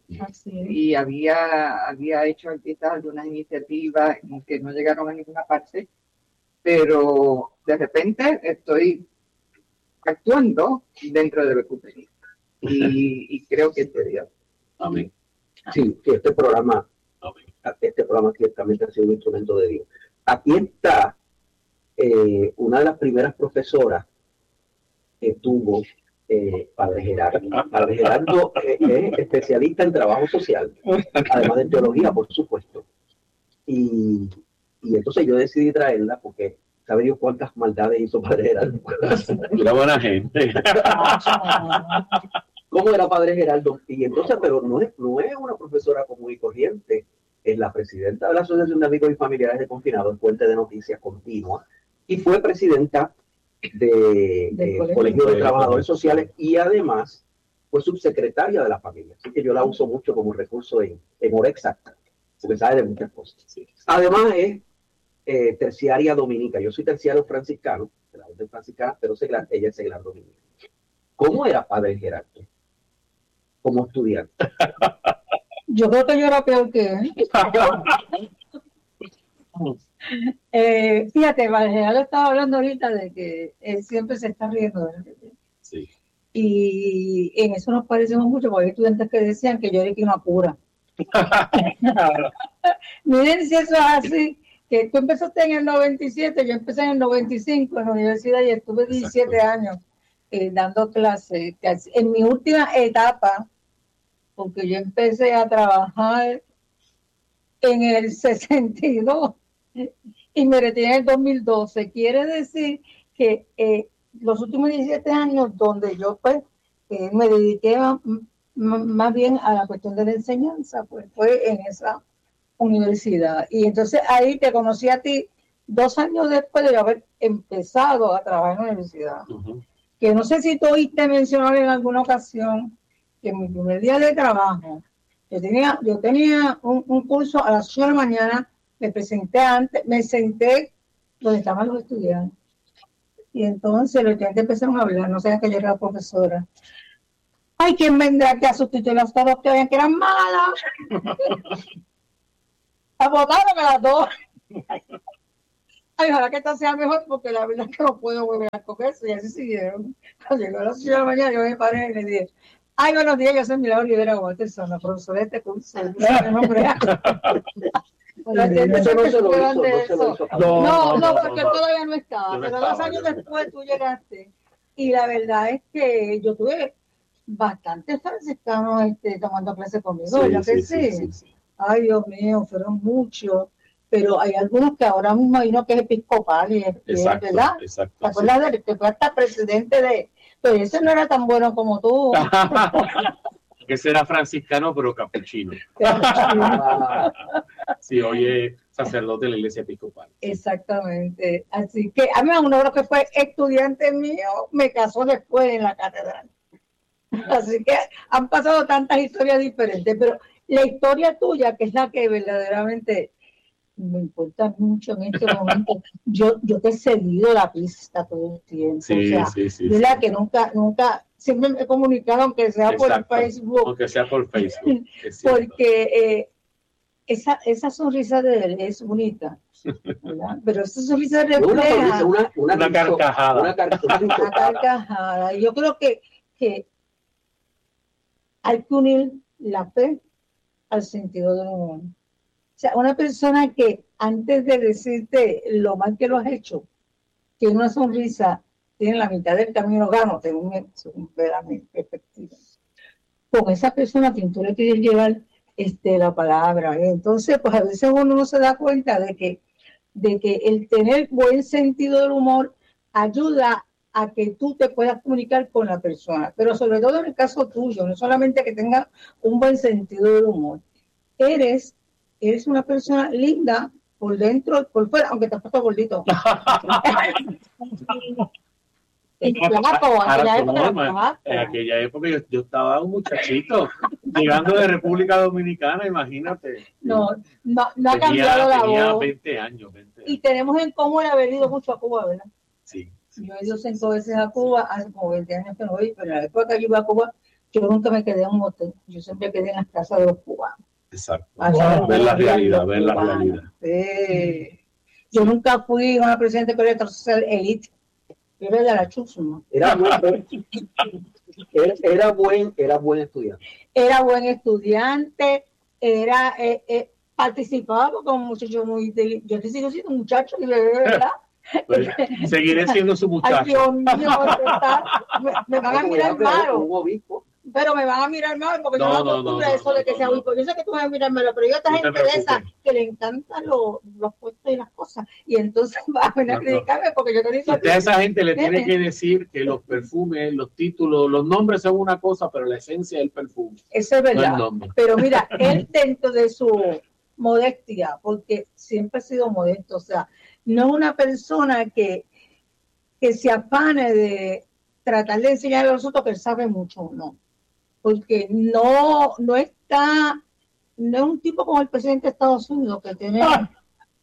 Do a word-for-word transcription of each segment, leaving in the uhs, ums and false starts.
Así es. y había, había hecho quizás algunas iniciativas que no llegaron a ninguna parte, pero de repente estoy actuando dentro de Recuperi y, y creo que es de Dios. Amén. Sí, que este programa, Amén. Este programa ciertamente ha sido un instrumento de Dios. Aquí está eh, una de las primeras profesoras que tuvo eh, Padre Gerardo. Padre Gerardo eh, es especialista en trabajo social, además de teología, por supuesto. Y, y entonces yo decidí traerla porque sabe Dios cuántas maldades hizo Padre Gerardo. Era buena gente. ¿Cómo era Padre Gerardo? Y entonces, pero no es, no es una profesora común y corriente, es la presidenta de la Asociación de Amigos y Familiares de Confinados, Fuente de Noticias Continua, y fue presidenta de, del eh, Colegio, Colegio de Trabajadores Sociales y además fue subsecretaria de la familia. Así que yo la uso mucho como recurso en, en hora exacta, porque sabe de muchas cosas. Además es eh, terciaria dominica. Yo soy terciario franciscano, de la orden franciscana, pero seglar, ella es seglar dominica. ¿Cómo era Padre Gerardo como estudiante? Yo creo que yo era peor que él. eh, fíjate, Padre Gerardo estaba hablando ahorita de que él siempre se está riendo de él. Sí. Y en eso nos parecemos mucho, porque hay estudiantes que decían que yo era que una cura. Miren si eso es así, que tú empezaste en el noventa y siete, yo empecé en el noventa y cinco en la universidad y estuve diecisiete Exacto. años eh, dando clases. En mi última etapa, porque yo empecé a trabajar en el sesenta y dos y me retiré en el dos mil doce, quiere decir que eh, los últimos diecisiete años donde yo pues eh, me dediqué a, más bien a la cuestión de la enseñanza, pues fue en esa universidad. Y entonces ahí te conocí a ti dos años después de haber empezado a trabajar en la universidad. Uh-huh. Que no sé si tú oíste mencionar en alguna ocasión que en mi primer día de trabajo, yo tenía, yo tenía un, un curso a las ocho de la mañana, me presenté antes, me senté donde estaban los estudiantes. Y entonces los estudiantes empezaron a hablar, no sabían que yo era profesora. Ay, ¿quién vendrá aquí a sustituir a todos que veían que eran malas? La botaron a las dos. Ay, ojalá que esta sea mejor, porque la verdad es que no puedo volver a coger eso. Y así siguieron. Cuando llegó a las ocho de la mañana, yo me paré y le dije, ay, buenos días, yo soy Milagro Rivera Waterson, la profesora de este curso. No, no, porque todavía no estaba, pero dos años después tú llegaste. Y la verdad es que yo tuve bastantes franciscanos este, tomando clases conmigo, sí, ¿verdad sí, que sí? Sí, sí, sí? Ay, Dios mío, fueron muchos, pero hay algunos que ahora me imagino que es episcopal, y es, exacto, ¿verdad? Exacto, ¿te acuerdas sí. de que fue hasta presidente de...? Pero ese no era tan bueno como tú. Que ese era franciscano, pero capuchino. Sí, hoy es sacerdote de la iglesia episcopal. Exactamente. Así que a mí uno de los que fue estudiante mío me casó después en la catedral. Así que han pasado tantas historias diferentes, pero la historia tuya, que es la que verdaderamente me importa mucho en este momento, yo, yo te he cedido la pista todo el tiempo. Sí, o sea, sí, sí. ¿verdad? Sí. Que nunca, nunca, siempre me he comunicado, aunque sea Exacto. por Facebook. Aunque sea por Facebook. Porque eh, esa, esa sonrisa de él es bonita, ¿verdad? Pero esa sonrisa refleja una, una, una, una carcajada. Una, car una carcajada. Y yo creo que, que hay que unir la fe al sentido del humor. O sea, una persona que antes de decirte lo mal que lo has hecho, tiene una sonrisa, tiene la mitad del camino gano, según mi perspectiva. Con esa persona que tú le quieres llevar este, la palabra. Entonces, pues a veces uno no se da cuenta de que, de que el tener buen sentido del humor ayuda a que tú te puedas comunicar con la persona. Pero sobre todo en el caso tuyo, no solamente que tengas un buen sentido del humor. Eres, eres una persona linda por dentro y por fuera, aunque te has puesto gordito. En aquella época, en aquella época yo, yo estaba un muchachito llegando de República Dominicana, imagínate. No, no, no ha tenía, cambiado la tenía voz. veinte años, veinte años. Y tenemos en común haber ido mucho a Cuba, ¿verdad? Sí. sí yo he ido cinco veces a Cuba, hace como veinte años que no voy, pero en la época que yo iba a Cuba, Yo nunca me quedé en un hotel, yo siempre quedé en las casas de los cubanos. Exacto. Wow. Ver la realidad, ver la realidad. Sí. Yo nunca fui una presidente de social elite. Yo era de la Chusma. Era, buen, era, era, buen, era buen estudiante. Era buen estudiante, era, eh, eh, participaba como un muchacho muy inteligente. Yo te sigo siendo un muchacho, de verdad. Pues, seguiré siendo su muchacho. Ay, Dios mío, me, me van a mirar malo. Un obispo. Pero me van a mirar mal porque no, yo no acostumbro no, no, eso no, de que no, sea no. Yo sé que tú vas a mirar malo, pero yo a esta gente de esa que le encantan los, los puestos y las cosas. Y entonces van a venir a criticarme porque yo no digo. Usted a esa gente le tiene que decir que los perfumes, los títulos, los nombres son una cosa, pero la esencia es el perfume. Eso es verdad. No pero mira, él dentro de su modestia, porque siempre ha sido modesto, o sea, no es una persona que, que se afane de tratar de enseñar a los otros que él sabe mucho, no. Porque no, no está, no es un tipo como el presidente de Estados Unidos que tiene ah.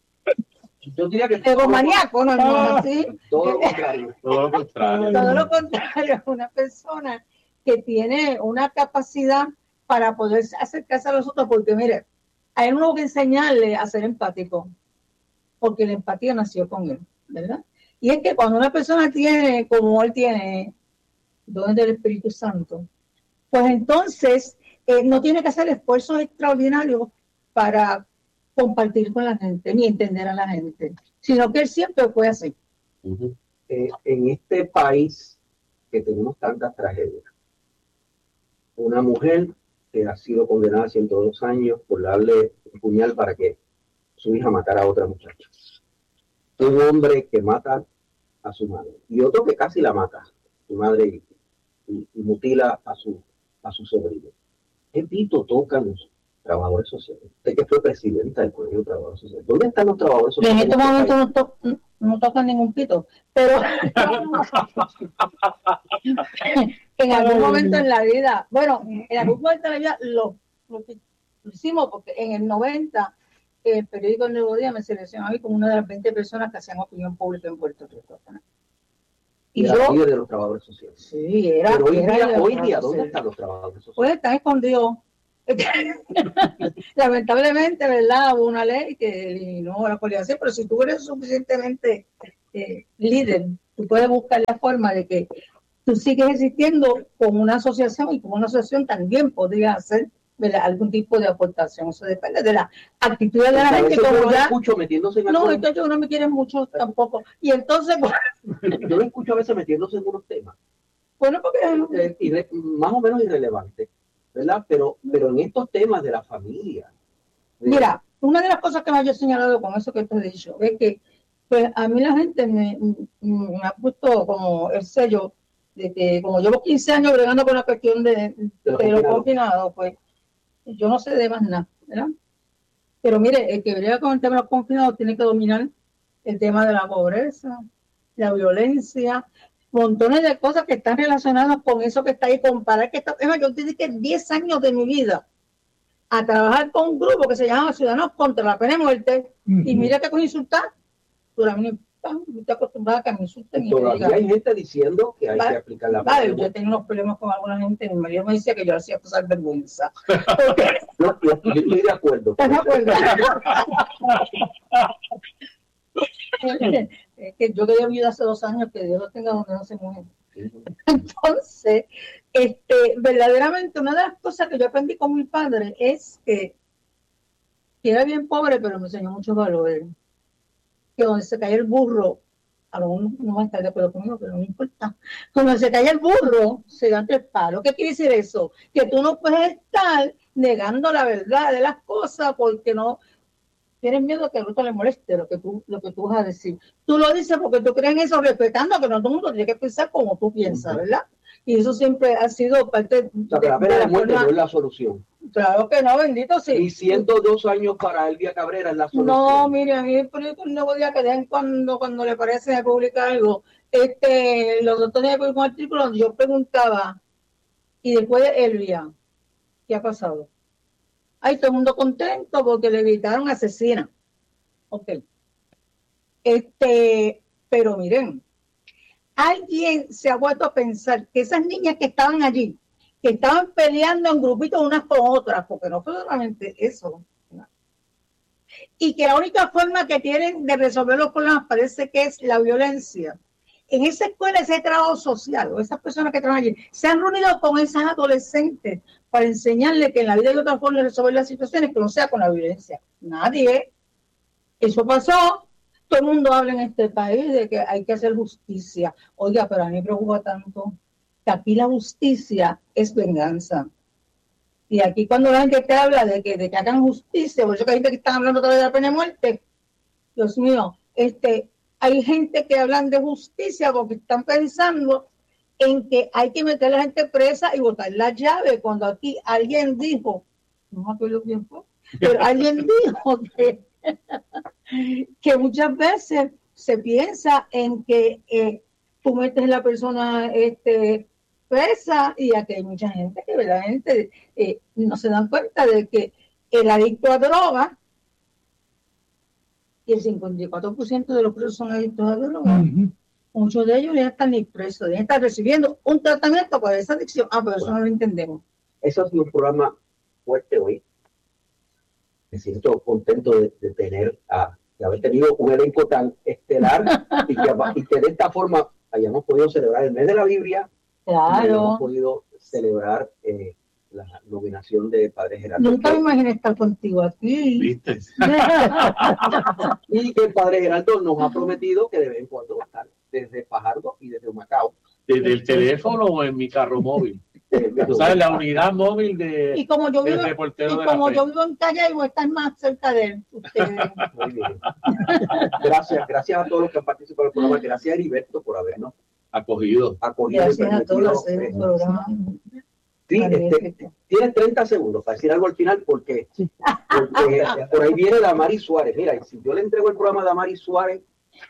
yo diría que egomaníaco, no, no, así. Todo lo contrario. Todo lo contrario. Todo lo contrario, es una persona que tiene una capacidad para poder acercarse a los otros, porque mire, a él uno que enseñarle a ser empático, porque la empatía nació con él, ¿verdad? Y es que cuando una persona tiene, como él tiene, don del Espíritu Santo, pues entonces eh, no tiene que hacer esfuerzos extraordinarios para compartir con la gente, ni entender a la gente, sino que él siempre fue así. Uh-huh. Eh, en este país que tenemos tantas tragedias, una mujer que ha sido condenada a ciento dos años por darle un puñal para que su hija matara a otra muchacha. Un hombre que mata a su madre y otro que casi la mata, su madre, y, y, y mutila a su a su sobrino. ¿Qué pito tocan los trabajadores sociales? Usted que fue presidenta del Colegio de Trabajadores Sociales. ¿Dónde están los trabajadores sociales? En este momento no, to no tocan ningún pito, pero en algún momento en la vida, bueno, en algún momento en la vida lo, lo, lo hicimos porque en el noventa el periódico El Nuevo Día me seleccionó a mí como una de las veinte personas que hacían opinión pública en Puerto Rico. Y era líder de los trabajadores sociales. Sí, era. Pero hoy era día, hoy día ¿dónde están los trabajadores sociales? Pues están escondidos. Lamentablemente, ¿verdad? Hubo una ley que eliminó la coalición, pero si tú eres suficientemente eh, líder, tú puedes buscar la forma de que tú sigues existiendo como una asociación y como una asociación también podría hacer, ¿verdad?, algún tipo de aportación. Eso depende de la actitud de la gente. Como yo ya, escucho metiéndose en no, entonces yo no me quieren mucho tampoco. Y entonces, pues, yo lo escucho a veces metiéndose en unos temas. Bueno, porque eh, irre, más o menos irrelevantes, ¿verdad? Pero, pero en estos temas de la familia. De... Mira, una de las cosas que más yo he señalado con eso que te he dicho es que, pues, a mí la gente me, me ha puesto como el sello de que, como llevo quince años bregando con la cuestión de, de, de los confinados, pues, yo no sé de más nada, ¿verdad? Pero mire, el que brega con el tema de los confinados tiene que dominar el tema de la pobreza, la violencia, montones de cosas que están relacionadas con eso que está ahí, comparar que está, es más, yo te dije diez años de mi vida a trabajar con un grupo que se llama Ciudadanos contra la Pena de Muerte, uh-huh. Y mira que con insultar, pero a mí no estoy acostumbrada a que me insulten. Y todavía hay gente diciendo que hay vale, que aplicar la pena. Vale, yo tengo unos problemas con alguna gente, mi marido me decía que yo hacía pasar vergüenza. Porque, no, yo, yo estoy de acuerdo. ¿Estás de acuerdo? Es que yo quedé viuda hace dos años, que Dios lo tenga donde no se muere. Entonces, este, verdaderamente una de las cosas que yo aprendí con mi padre es que, que era bien pobre, pero me enseñó muchos valores. Que donde se cae el burro, a lo mejor no va a estar de acuerdo conmigo, pero no me importa. Cuando se cae el burro, se da tres palos. ¿Qué quiere decir eso? Que tú no puedes estar negando la verdad de las cosas porque no tienes miedo a que al otro le moleste lo que tú lo que tú vas a decir. Tú lo dices porque tú crees en eso, respetando que no todo el mundo tiene que pensar como tú piensas, ¿verdad? Y eso siempre ha sido parte de, o sea, que la pena de, de la muerte forma... no es la solución. Claro que no, bendito sí. Y ciento dos años para Elvia Cabrera es la solución. No, mire, a mí el periódico El Nuevo Día que dejan cuando, cuando le parece publicar algo, este, los doctores de publicar un artículo donde yo preguntaba, y después de Elvia, ¿qué ha pasado? Ay, todo el mundo contento porque le gritaron asesina. Ok. Este, pero miren, alguien se ha vuelto a pensar que esas niñas que estaban allí, que estaban peleando en grupitos unas con otras, porque no fue solamente eso. ¿no? Y que la única forma que tienen de resolver los problemas parece que es la violencia. En esa escuela, ese trabajo social, o esas personas que trabajan allí, se han reunido con esas adolescentes para enseñarles que en la vida hay otra forma de resolver las situaciones que no sea con la violencia. Nadie. Eso pasó. Todo el mundo habla en este país de que hay que hacer justicia. Oiga, pero a mí me preocupa tanto que aquí la justicia es venganza. Y aquí cuando la gente te habla de que, de que hagan justicia, por eso que hay gente que está hablando todavía de la pena de muerte, Dios mío, este... hay gente que hablan de justicia porque están pensando en que hay que meter a la gente presa y botar la llave. Cuando aquí alguien dijo, no me acuerdo quién fue, pero alguien dijo que, que muchas veces se piensa en que eh, tú metes a la persona este, presa y aquí hay mucha gente que verdaderamente eh, no se dan cuenta de que el adicto a droga y el cincuenta y cuatro por ciento de los presos son adictos a drogas. Uh-huh. Muchos de ellos ya están ni presos, ya están recibiendo un tratamiento para esa adicción. Ah, pero eso bueno, no lo entendemos. Eso es un programa fuerte hoy. Me siento contento de, de tener, a, de haber tenido un elenco tan estelar y, que, y que de esta forma hayamos podido celebrar el mes de la Biblia. Claro. Y hayamos podido celebrar eh, la nominación de Padre Gerardo. Nunca me imaginé estar contigo aquí. ¿Viste? Y que el Padre Gerardo nos ha prometido que de vez en cuando va a estar desde Fajardo y desde Humacao. Desde el teléfono o en mi carro móvil. Tú sabes, la unidad móvil de, y como yo vivo, del reportero y de como la yo vivo en Callao, estás más cerca de él. Muy bien. Gracias, gracias a todos los que han participado en el programa. Gracias a Heriberto por habernos acogido. acogido gracias a todos. Eh, Sí, este, tienes treinta segundos para decir algo al final porque, porque por ahí viene Damaris Suárez. Mira, si yo le entrego el programa a Damaris Suárez.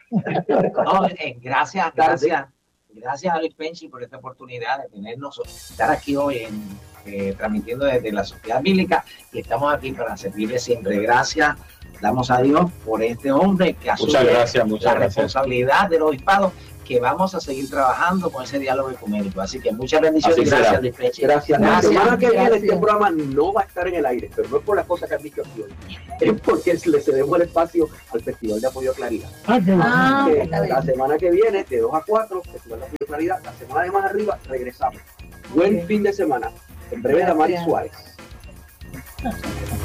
No, eh, gracias, gracias, gracias a Luis Penchi por esta oportunidad de tenernos, estar aquí hoy en, eh, transmitiendo desde la Sociedad Bíblica y estamos aquí para servirle siempre. Gracias, damos a Dios por este hombre que asume muchas gracias, muchas la gracias. responsabilidad de los obispados, que vamos a seguir trabajando con ese diálogo ecuménico. Así que muchas bendiciones y gracias, Luis Penchi. Gracias. La semana que viene este programa no va a estar en el aire, pero no es por las cosas que han dicho aquí hoy. Es porque le cedemos el espacio al Festival de Apoyo a Claridad. Ah, que la semana que viene, de dos a cuatro, Festival de Apoyo a Claridad. La semana de más arriba, regresamos. Buen fin de semana. En breve, Damaris Suárez.